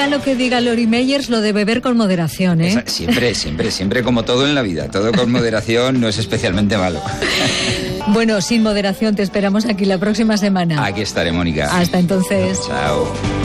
Diga lo que diga Lori Meyers, lo de beber con moderación, ¿eh? Siempre, como todo en la vida. Todo con moderación no es especialmente malo. Bueno, sin moderación te esperamos aquí la próxima semana. Aquí estaré, Mónica. Hasta entonces. Chao.